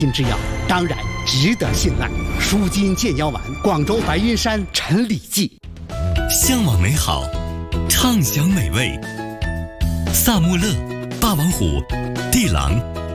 金之药，当然值得信赖。舒筋健腰丸，广州白云山陈李记。 向往美好，畅享美味。萨穆勒、霸王虎、地朗、